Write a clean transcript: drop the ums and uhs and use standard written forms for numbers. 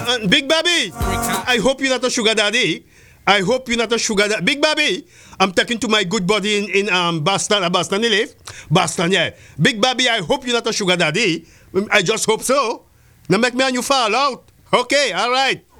Big Bobby, I hope you're not a sugar daddy. I hope you're not a sugar daddy. Big Bobby, I'm talking to my good buddy in Boston. Boston, you live? Boston, yeah. Big Bobby, I hope you're not a sugar daddy. I just hope so. Now make me and you fall out. Okay, all right.